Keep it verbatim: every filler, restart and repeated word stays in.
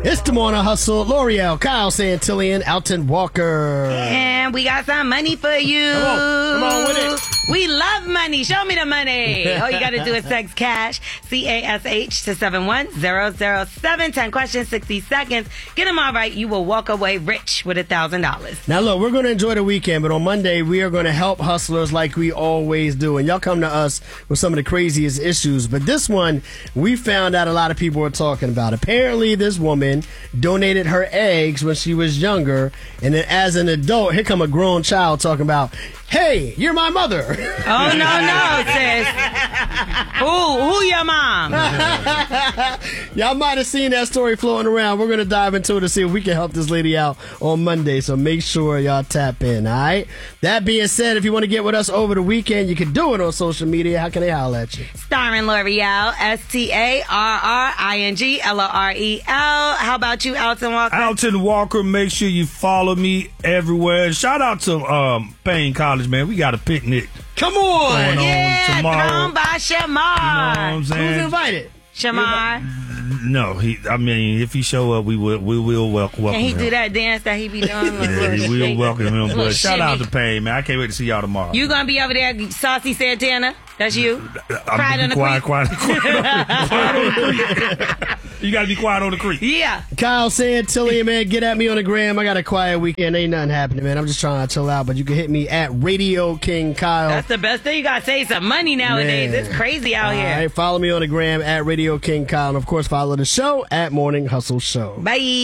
It's the Morning Hustle. L'Oreal, Kyle Santillian, Alton Walker. And we got some money for you. Come on, come on with it. We love money. Show me the money. All you got to do is text cash, C A S H, to seven one zero zero seven. ten questions, sixty seconds. Get them all right. You will walk away rich with one thousand dollars. Now, look, we're going to enjoy the weekend, but on Monday, we are going to help hustlers like we always do. And y'all come to us with some of the craziest issues. But this one, we found out a lot of people were talking about. Apparently, this woman donated her eggs when she was younger. And then as an adult, here come a grown child talking about, hey, you're my mother. Oh, no, no, sis. Who? Who your mom? Y'all might have seen that story floating around. We're going to dive into it to see if we can help this lady out on Monday. So make sure y'all tap in, all right? That being said, if you want to get with us over the weekend, you can do it on social media. How can they holler at you? Starring L'Oreal, S T A R R I N G L O R E L. How about you, Alton Walker? Alton Walker, make sure you follow me everywhere. Shout out to um, Payne College, man. We got a picnic. Come on! Going on Yeah, tomorrow. come by Shamar. You know what I'm saying? Who's invited? Shamar. No, he. I mean, if he show up, we will. We will welcome, welcome Can he him. do that dance that he be doing? Yeah, we will welcome him. Little But shout out shimmy. to Payne, man. I can't wait to see y'all tomorrow. You gonna be over there, Saucy Santana? That's you. I'm Pride be on the quiet, creek. quiet, quiet, quiet on the creek. You gotta be quiet on the creek. Yeah. Kyle Santillian, man, get at me on the gram. I got a quiet weekend. Ain't nothing happening, man. I'm just trying to chill out. But you can hit me at Radio King Kyle. That's the best thing. You gotta save some money nowadays. Man. It's crazy out All here. right, follow me on the gram at Radio King Kyle. And, of course, follow the show at Morning Hustle Show. Bye.